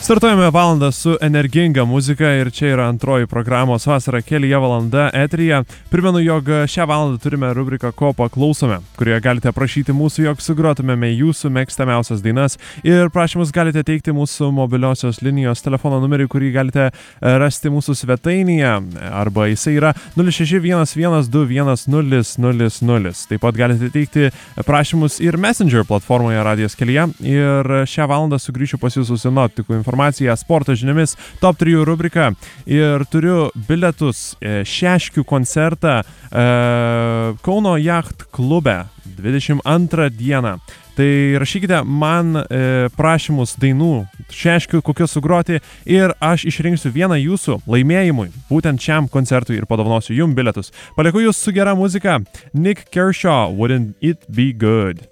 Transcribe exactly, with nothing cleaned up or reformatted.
Startuojame valandą su energinga muzika ir čia yra antroji programos Vasara kelyje valanda eteryje. Primenu, jog šią valandą turime rubriką Ko paklausome, kurioje galite prašyti mūsų, jog sugrotumėme jūsų mėgstamiausias dainas ir prašymus galite teikti mūsų mobiliosios linijos telefono numerį, kurį galite rasti mūsų svetainėje, arba jisai yra nulis šeši vienas vienas du vienas nulis nulis nulis. Taip pat galite teikti prašymus ir Messenger platformoje Radijos kelyje ir šią valandą sugrįšiu pas jūsų sinoptikų informaciją sporto žiniomis, top trijų rubrika ir turiu bilietus Šeškių koncertą e, Kauno Yacht klube dvidešimt antrą dieną. Tai rašykite man e, prašymus dainų Šeškių, kokios sugroti ir aš išrinksiu vieną jūsų laimėjimui, būtent šiam koncertui ir padovanosiu jums bilietus. Palieku jūs su gera muzika. Nick Kershaw, Wouldn't It Be Good?